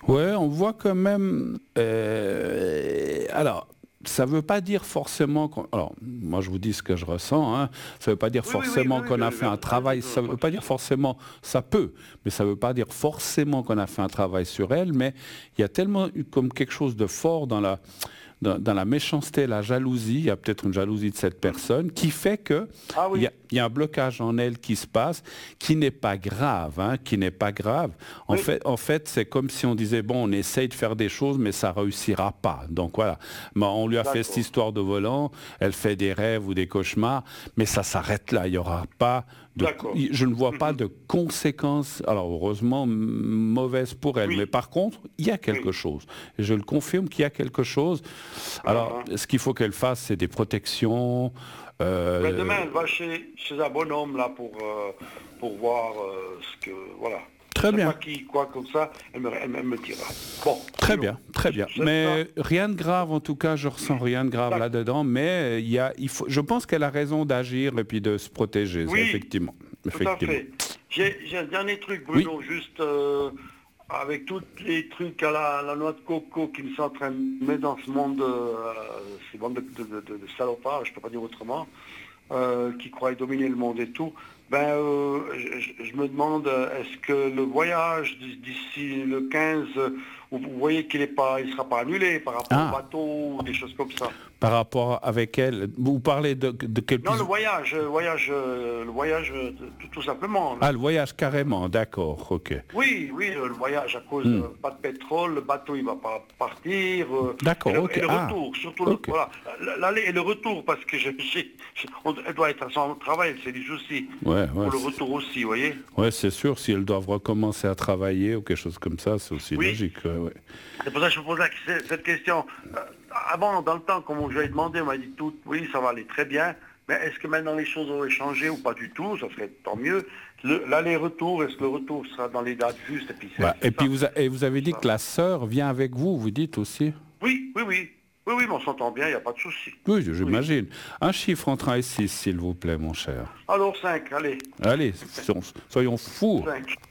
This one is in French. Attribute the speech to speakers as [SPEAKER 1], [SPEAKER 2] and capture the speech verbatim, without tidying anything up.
[SPEAKER 1] Ouais, on voit quand même... euh, alors, ça ne veut pas dire forcément... qu'on- alors, moi, je vous dis ce que je ressens. Hein, ça ne veut pas dire
[SPEAKER 2] Oui, oui, oui,
[SPEAKER 1] forcément
[SPEAKER 2] oui,
[SPEAKER 1] qu'on
[SPEAKER 2] oui,
[SPEAKER 1] a
[SPEAKER 2] oui,
[SPEAKER 1] fait un travail. Ça ne veut pas dire forcément... Ça peut, mais ça ne veut pas dire forcément qu'on a fait un travail sur elle. Mais il y a tellement eu comme quelque chose de fort dans la... Dans, dans la méchanceté, la jalousie, il y a peut-être une jalousie de cette personne qui fait que
[SPEAKER 2] Ah
[SPEAKER 1] il y
[SPEAKER 2] oui,
[SPEAKER 1] a, il y a un blocage en elle qui se passe, qui n'est pas grave, hein, qui n'est pas grave. En
[SPEAKER 2] oui,
[SPEAKER 1] fait, en fait, c'est comme si on disait bon, on essaye de faire des choses, mais ça réussira pas. Donc voilà, mais on lui a fait cette
[SPEAKER 2] d'accord.
[SPEAKER 1] histoire de volant, elle fait des rêves ou des cauchemars, mais ça s'arrête là. Il y aura pas de,
[SPEAKER 2] D'accord.
[SPEAKER 1] je ne vois pas
[SPEAKER 2] Mhm.
[SPEAKER 1] de conséquences. Alors heureusement m- mauvaises pour elle, mais
[SPEAKER 2] Oui,
[SPEAKER 1] par contre, il y a quelque
[SPEAKER 2] oui.
[SPEAKER 1] chose. Et je le confirme qu'il y a quelque chose. Alors,
[SPEAKER 2] Uh-huh.
[SPEAKER 1] ce qu'il faut qu'elle fasse, c'est des protections.
[SPEAKER 2] Ben,
[SPEAKER 1] euh,
[SPEAKER 2] demain, elle va chez, chez un bonhomme là pour, euh, pour voir euh, ce que... Voilà. Je
[SPEAKER 1] Très
[SPEAKER 2] sais pas
[SPEAKER 1] bien,
[SPEAKER 2] qui, quoi, comme ça, elle me, elle, me elle me dira. Bon,
[SPEAKER 1] très
[SPEAKER 2] alors,
[SPEAKER 1] bien, très bien.
[SPEAKER 2] c'est ça.
[SPEAKER 1] Mais rien de grave, en tout cas, je ressens rien de grave
[SPEAKER 2] D'accord.
[SPEAKER 1] là-dedans. Mais il y a, il faut, je pense qu'elle a raison d'agir et puis de se protéger, ça,
[SPEAKER 2] Oui,
[SPEAKER 1] effectivement.
[SPEAKER 2] tout à
[SPEAKER 1] Effectivement.
[SPEAKER 2] fait. J'ai j'ai un dernier truc,
[SPEAKER 1] Oui,
[SPEAKER 2] Bruno, juste euh, avec tous les trucs à la, la noix de coco qui me sont en train de mettre dans ce monde, euh, ces bandes de, de, de, de salopards, je peux pas dire autrement, euh, qui croient dominer le monde et tout, ben euh, je, je me demande, est-ce que le voyage d'ici le quinze, vous, vous voyez qu'il est pas, il sera pas annulé par rapport au
[SPEAKER 1] ah,
[SPEAKER 2] bateau ou des choses comme ça?
[SPEAKER 1] par rapport avec elle, vous parlez de, de qu'elle
[SPEAKER 2] Non,
[SPEAKER 1] puisse...
[SPEAKER 2] le voyage, le voyage, euh, le voyage, euh, tout, tout simplement.
[SPEAKER 1] Ah, le voyage carrément, d'accord, ok.
[SPEAKER 2] Oui, oui, le le voyage à cause
[SPEAKER 1] Hmm.
[SPEAKER 2] de pas de pétrole, le bateau il va pas partir, euh, et,
[SPEAKER 1] D'accord,
[SPEAKER 2] le, et
[SPEAKER 1] ok,
[SPEAKER 2] le
[SPEAKER 1] ah,
[SPEAKER 2] retour, surtout le,
[SPEAKER 1] ok.
[SPEAKER 2] voilà, l'aller et le retour, parce que je, j'ai- je- on- elle doit être à son travail, c'est du souci,
[SPEAKER 1] Ouais, ouais,
[SPEAKER 2] pour le
[SPEAKER 1] c'est-
[SPEAKER 2] retour aussi, vous voyez.
[SPEAKER 1] ouais, c'est sûr, si elles doivent recommencer à travailler ou quelque chose comme ça, c'est aussi
[SPEAKER 2] Oui,
[SPEAKER 1] logique, ouais, ouais.
[SPEAKER 2] c'est pour ça que je vous pose la- cette cette question. Euh, Avant, dans le temps, comme je lui ai demandé, on m'a dit tout, oui, ça va aller très bien, mais est-ce que maintenant les choses auraient changé ou pas du tout, ça serait tant mieux. Le- L'aller-retour, est-ce que le retour sera dans les dates justes, et puis c'est
[SPEAKER 1] Bah, et
[SPEAKER 2] c'est
[SPEAKER 1] puis
[SPEAKER 2] ça.
[SPEAKER 1] vous, a- et vous avez dit
[SPEAKER 2] ça.
[SPEAKER 1] que la sœur vient avec vous, vous dites aussi?
[SPEAKER 2] Oui, oui, oui. Oui, oui, mais on s'entend bien, il n'y a pas de souci.
[SPEAKER 1] Oui,
[SPEAKER 2] Oui.
[SPEAKER 1] j'imagine. Un chiffre entre un et six, s'il vous plaît, mon cher.
[SPEAKER 2] Alors cinq, allez.
[SPEAKER 1] Allez, so- soyons fous.
[SPEAKER 2] Cinq.